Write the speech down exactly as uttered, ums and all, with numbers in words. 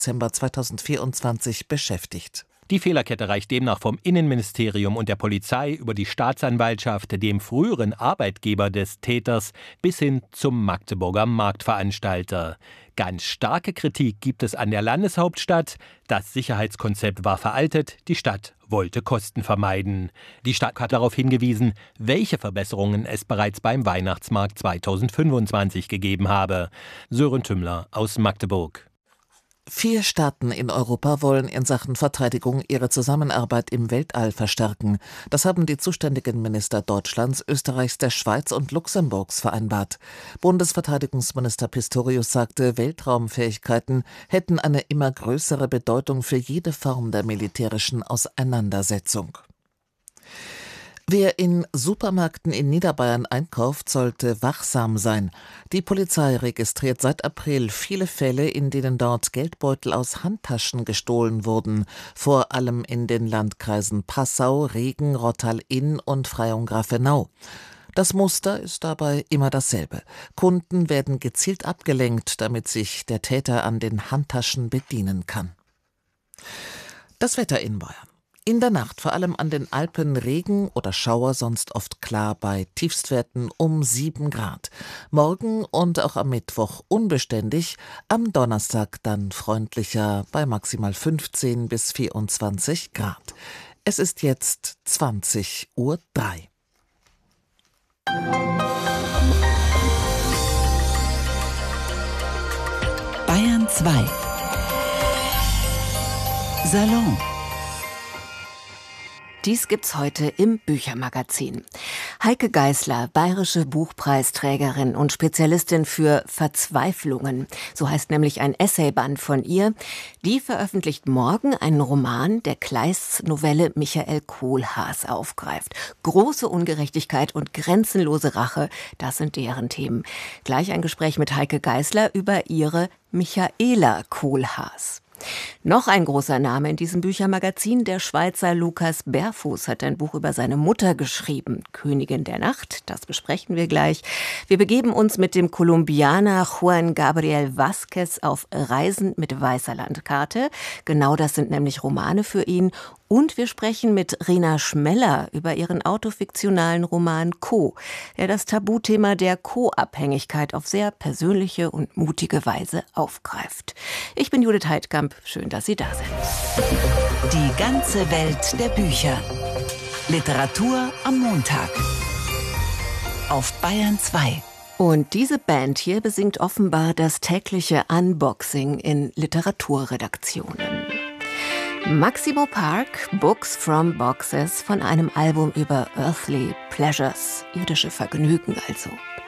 Dezember zweitausendvierundzwanzig beschäftigt. Die Fehlerkette reicht demnach vom Innenministerium und der Polizei über die Staatsanwaltschaft, dem früheren Arbeitgeber des Täters, bis hin zum Magdeburger Marktveranstalter. Ganz starke Kritik gibt es an der Landeshauptstadt. Das Sicherheitskonzept war veraltet, die Stadt wollte Kosten vermeiden. Die Stadt hat darauf hingewiesen, welche Verbesserungen es bereits beim Weihnachtsmarkt zweitausendfünfundzwanzig gegeben habe. Sören Tümmler aus Magdeburg. Vier Staaten in Europa wollen in Sachen Verteidigung ihre Zusammenarbeit im Weltall verstärken. Das haben die zuständigen Minister Deutschlands, Österreichs, der Schweiz und Luxemburgs vereinbart. Bundesverteidigungsminister Pistorius sagte, Weltraumfähigkeiten hätten eine immer größere Bedeutung für jede Form der militärischen Auseinandersetzung. Wer in Supermärkten in Niederbayern einkauft, sollte wachsam sein. Die Polizei registriert seit April viele Fälle, in denen dort Geldbeutel aus Handtaschen gestohlen wurden, vor allem in den Landkreisen Passau, Regen, Rottal-Inn und Freyung-Grafenau. Das Muster ist dabei immer dasselbe. Kunden werden gezielt abgelenkt, damit sich der Täter an den Handtaschen bedienen kann. Das Wetter in Bayern. In der Nacht vor allem an den Alpen Regen oder Schauer, sonst oft klar bei Tiefstwerten um sieben Grad. Morgen und auch am Mittwoch unbeständig, am Donnerstag dann freundlicher bei maximal fünfzehn bis vierundzwanzig Grad. Es ist jetzt zwanzig Uhr drei. Bayern zwei. Salon. Dies gibt's heute im Büchermagazin. Heike Geisler, bayerische Buchpreisträgerin und Spezialistin für Verzweiflungen. So heißt nämlich ein Essayband von ihr. Die veröffentlicht morgen einen Roman, der Kleists Novelle Michael Kohlhaas aufgreift. Große Ungerechtigkeit und grenzenlose Rache, das sind deren Themen. Gleich ein Gespräch mit Heike Geisler über ihre Michaela Kohlhaas. Noch ein großer Name in diesem Büchermagazin, der Schweizer Lukas Berfuß, hat ein Buch über seine Mutter geschrieben, Königin der Nacht, das besprechen wir gleich. Wir begeben uns mit dem Kolumbianer Juan Gabriel Vázquez auf Reisen mit weißer Landkarte. Genau das sind nämlich Romane für ihn. Und wir sprechen mit Rina Schmeller über ihren autofiktionalen Roman Co., der das Tabuthema der Co-Abhängigkeit auf sehr persönliche und mutige Weise aufgreift. Ich bin Judith Heidkamp, schön, dass Sie da sind. Die ganze Welt der Bücher. Literatur am Montag. Auf Bayern zwei. Und diese Band hier besingt offenbar das tägliche Unboxing in Literaturredaktionen. Maximo Park, Books from Boxes, von einem Album über Earthly Pleasures, irdische Vergnügen also.